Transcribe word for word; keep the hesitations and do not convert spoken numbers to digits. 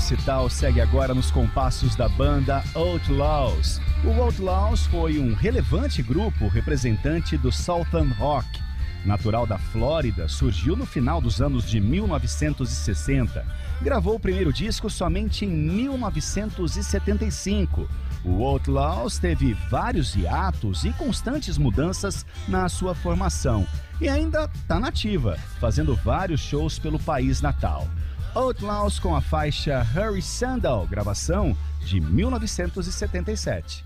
Cital segue agora nos compassos da banda Outlaws. O Outlaws foi um relevante grupo representante do Southern Rock. Natural da Flórida, surgiu no final dos anos de mil novecentos e sessenta. Gravou o primeiro disco somente em mil novecentos e setenta e cinco. O Outlaws teve vários hiatos e constantes mudanças na sua formação. E ainda está nativa, fazendo vários shows pelo país natal. Outlaws com a faixa Hurry Sandal, gravação de mil novecentos e setenta e sete.